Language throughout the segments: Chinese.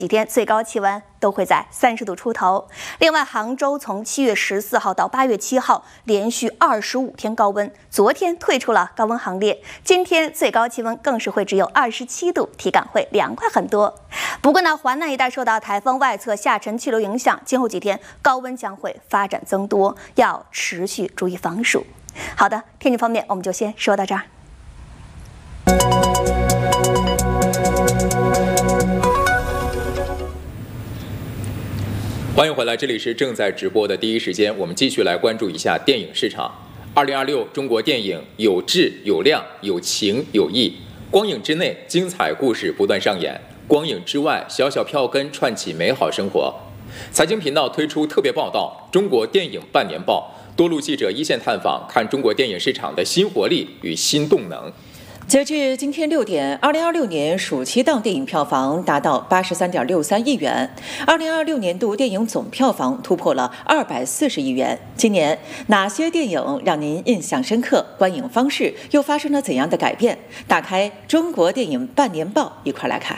几天最高气温都会在30度出头。另外，杭州从7月14号到8月7号连续25天高温，昨天退出了高温行列。今天最高气温更是会只有27度，体感会凉快很多。不过呢，华南一带受到台风外侧下沉气流影响，今后几天高温将会发展增多，要持续注意防暑。好的，天气方面我们就先说到这儿。 欢迎回来，这里是正在直播的第一时间，我们继续来关注一下电影市场。2026中国电影有质有量有情有义，光影之内精彩故事不断上演，光影之外小小票根串起美好生活。财经频道推出特别报道《中国电影半年报》，多路记者一线探访，看中国电影市场的新活力与新动能。 截至今天6点，2026年暑期档电影票房达到83.63亿元，2026年度电影总票房突破了240亿元。今年哪些电影让您印象深刻？观影方式又发生了怎样的改变？打开中国电影半年报，一块来看。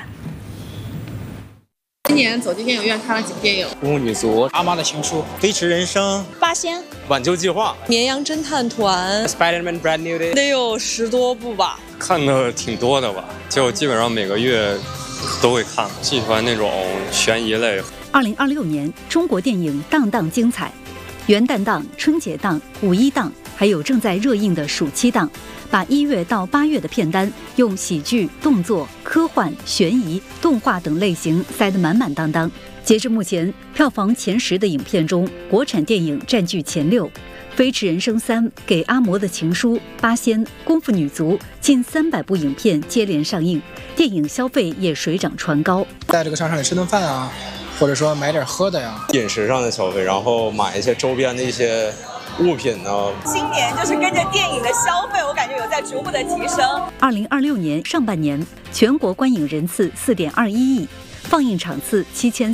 今年走进电影院看了几部电影：《 孤女族》、《阿妈的情书》、《飞驰人生》、 《八仙》、《 挽救计划》、 《绵羊侦探团》、 Spider-Man Brand New Day， 得有10多部吧。 看的挺多的吧，就基本上每个月都会看，喜欢那种悬疑类。 2026年中国电影档档精彩，元旦档、春节档、五一档，还有正在热映的暑期档，把1月到8月的片单用喜剧、动作、科幻、悬疑、动画等类型塞得满满当当。截至目前，票房前10的影片中，国产电影占据前6。《飞驰人生3》、给阿嬷的情书、八仙、功夫女足，近300部影片接连上映，电影消费也水涨船高。 在这个商场里吃顿饭啊，或者说买点喝的呀， 饮食上的消费，然后买一些周边的一些物品呢。 今年就是跟着电影的消费，我感觉有在逐步的提升。 2026年上半年，全国观影人次4.21亿，放映场次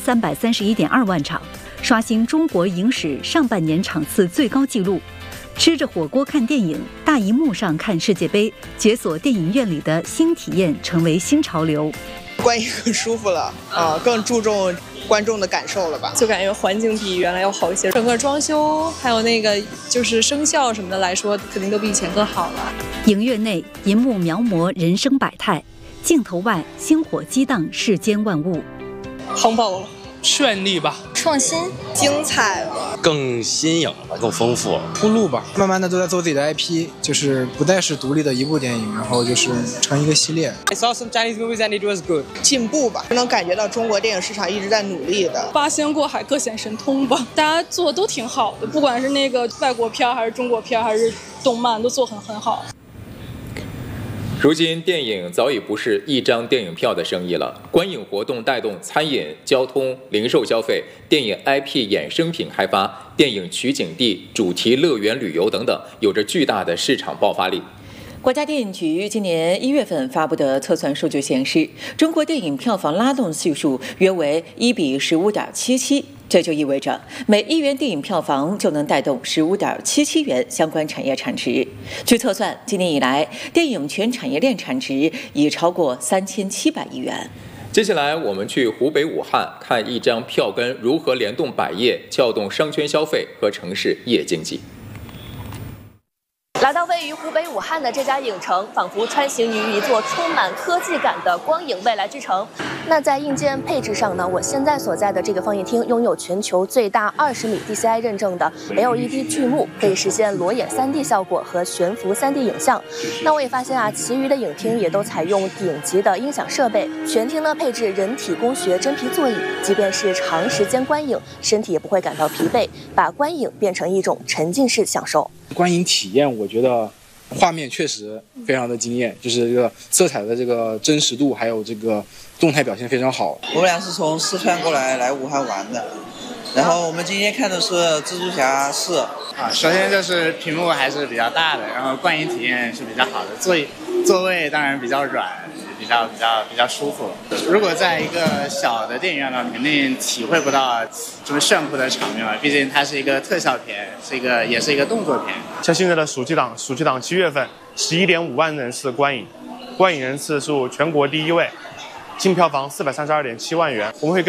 7331.2万场。刷新中国影史上半年场次最高纪录，吃着火锅看电影，大荧幕上看世界杯，解锁电影院里的新体验成为新潮流。 观影更舒服了更注重观众的感受了吧？ 就感觉环境比原来要好一些，整个装修还有那个就是声效什么的来说，肯定都比以前更好了。 影院内银幕描摹人生百态，镜头外星火激荡世间万物。 夯爆了， 绚丽吧， 创新、 精彩了， 更新颖了，更丰富， 铺路吧。慢慢的都在做自己的 IP， 就是不再是独立的一部电影，然后就是成一个系列。 I saw some Chinese movies and it was good。 进步吧，能感觉到中国电影市场一直在努力的。 八仙过海各显神通吧，大家做的都挺好的，不管是那个外国片还是中国片还是动漫，都做很好。 如今，电影早已不是一张电影票的生意了。观影活动带动餐饮、交通、零售消费，电影 IP 衍生品开发，电影取景地、主题乐园旅游等等，有着巨大的市场爆发力。 国家电影局今年1月份发布的测算数据显示，中国电影票房拉动系数约为1:15.77。这就意味着每1元电影票房就能带动15.77元相关产业产值。据测算，今年以来电影全产业链产值已超过3700亿元。 接下来我们去湖北武汉，看一张票根如何联动百业，撬动商圈消费和城市夜经济。 来到位于湖北武汉的这家影城，仿佛穿行于一座充满科技感的光影未来之城。那在硬件配置上呢，我现在所在的这个放映厅拥有全球最大20米 DCI 认证的 LED 巨幕，可以实现裸眼 3D 效果和悬浮 3D 影像。那我也发现啊，其余的影厅也都采用顶级的音响设备，全厅呢配置人体工学真皮座椅，即便是长时间观影，身体也不会感到疲惫，把观影变成一种沉浸式享受。 观影体验，我觉得画面确实非常的惊艳，就是这个色彩的这个真实度，还有这个动态表现非常好。 我们俩是从四川过来武汉玩的，然后我们今天看的是蜘蛛侠4。 首先就是屏幕还是比较大的，然后观影体验是比较好的，座位当然比较软，比较舒服。如果在一个小的电影院呢，肯定体会不到这么炫酷的场面了，毕竟它是一个特效片，也是一个动作片。 像现在的暑期档7月份11.5万人次观影人次数全国第1位， 净票房432.7万元。我们会